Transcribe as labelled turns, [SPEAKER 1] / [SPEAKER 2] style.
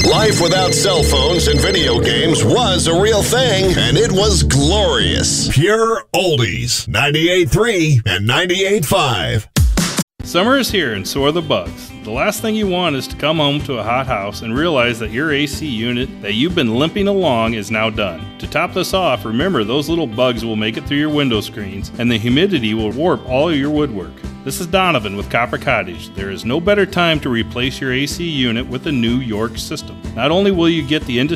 [SPEAKER 1] Life without cell phones and video games was a real thing, and it was glorious. Pure Oldies, 98.3 and 98.5.
[SPEAKER 2] Summer is here and so are the bugs. The last thing you want is to come home to a hot house and realize that your AC unit that you've been limping along is now done. To top this off, remember those little bugs will make it through your window screens and the humidity will warp all your woodwork. This is Donovan with Copper Cottage. There is no better time to replace your AC unit with a new York system. Not only will you get the